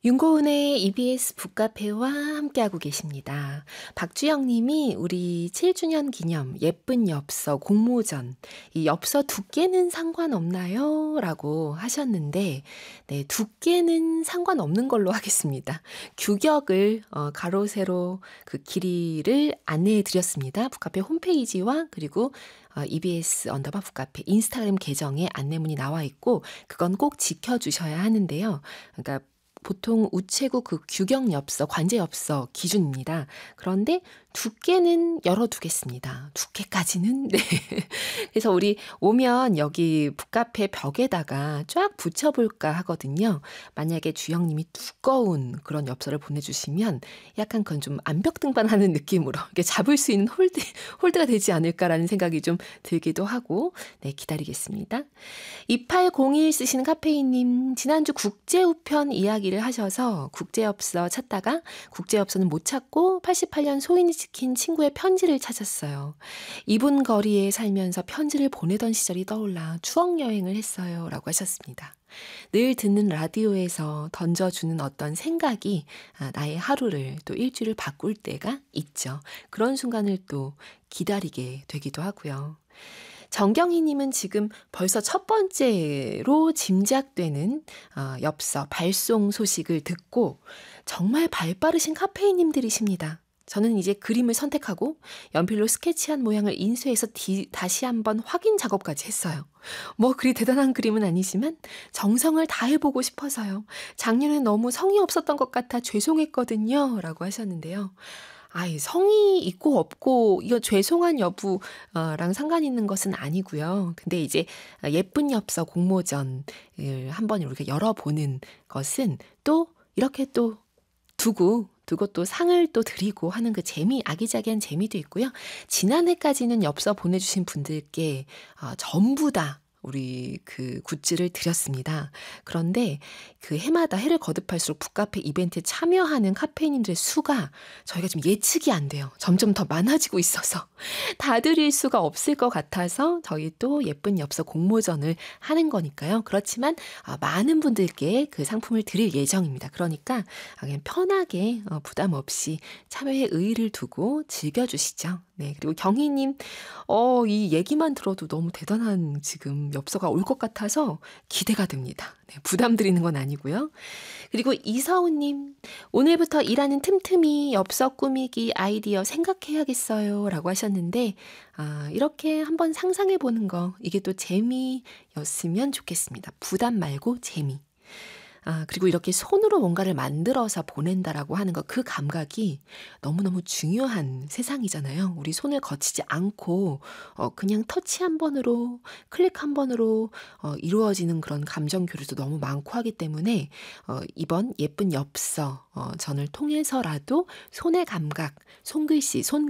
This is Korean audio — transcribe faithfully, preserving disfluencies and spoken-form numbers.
윤고은의 이비에스 북카페와 함께하고 계십니다. 박주영 님이 우리 칠 주년 기념 예쁜 엽서 공모전, 이 엽서 두께는 상관없나요? 라고 하셨는데, 네, 두께는 상관없는 걸로 하겠습니다. 규격을, 어, 가로, 세로 그 길이를 안내해 드렸습니다. 북카페 홈페이지와 그리고 어, 이비에스 언더바 북카페 인스타그램 계정에 안내문이 나와 있고, 그건 꼭 지켜주셔야 하는데요. 그러니까 보통 우체국 그 규격 엽서, 관제 엽서 기준입니다. 그런데 두께는 열어두겠습니다. 두께까지는 네. 그래서 우리 오면 여기 북카페 벽에다가 쫙 붙여볼까 하거든요. 만약에 주영님이 두꺼운 그런 엽서를 보내주시면 약간 그건 좀 암벽등반하는 느낌으로 이렇게 잡을 수 있는 홀드, 홀드가 되지 않을까라는 생각이 좀 들기도 하고, 네, 기다리겠습니다. 이팔공일 쓰시는 카페인님, 지난주 국제우편 이야기를 하셔서 국제엽서 찾다가 국제엽서는 못 찾고 팔십팔 년 소인이 지킨 친구의 편지를 찾았어요. 이분 거리에 살면서 편지를 보내던 시절이 떠올라 추억여행을 했어요. 라고 하셨습니다. 늘 듣는 라디오에서 던져주는 어떤 생각이 나의 하루를 또 일주일을 바꿀 때가 있죠. 그런 순간을 또 기다리게 되기도 하고요. 정경희님은 지금 벌써 첫 번째로 짐작되는 어, 엽서 발송 소식을 듣고 정말 발 빠르신 카페인님들이십니다. 저는 이제 그림을 선택하고 연필로 스케치한 모양을 인쇄해서 디, 다시 한번 확인 작업까지 했어요. 뭐 그리 대단한 그림은 아니지만 정성을 다해보고 싶어서요. 작년에 너무 성의 없었던 것 같아 죄송했거든요. 라고 하셨는데요. 아이, 성의 있고 없고 이거 죄송한 여부랑 상관 있는 것은 아니고요. 근데 이제 예쁜 엽서 공모전을 한번 이렇게 열어보는 것은 또 이렇게 또 두고 두고 또 상을 또 드리고 하는 그 재미, 아기자기한 재미도 있고요. 지난해까지는 엽서 보내주신 분들께 어, 전부 다 우리 그 굿즈를 드렸습니다. 그런데 그 해마다 해를 거듭할수록 북카페 이벤트에 참여하는 카페인들의 수가 저희가 좀 예측이 안 돼요. 점점 더 많아지고 있어서 다 드릴 수가 없을 것 같아서 저희 또 예쁜 엽서 공모전을 하는 거니까요. 그렇지만 많은 분들께 그 상품을 드릴 예정입니다. 그러니까 그냥 편하게 부담 없이 참여의 의의를 두고 즐겨주시죠. 네, 그리고 경희님, 어, 이 얘기만 들어도 너무 대단한 지금 엽서가 올 것 같아서 기대가 됩니다. 네, 부담 드리는 건 아니고요. 그리고 이서우님, 오늘부터 일하는 틈틈이 엽서 꾸미기 아이디어 생각해야겠어요. 라고 하셨는데, 아, 이렇게 한번 상상해 보는 거, 이게 또 재미였으면 좋겠습니다. 부담 말고 재미. 아, 그리고 이렇게 손으로 뭔가를 만들어서 보낸다라고 하는 것, 그 감각이 너무너무 중요한 세상이잖아요. 우리 손을 거치지 않고, 어, 그냥 터치 한 번으로, 클릭 한 번으로, 어, 이루어지는 그런 감정 교류도 너무 많고 하기 때문에, 어, 이번 예쁜 엽서, 어, 전을 통해서라도 손의 감각, 손글씨, 손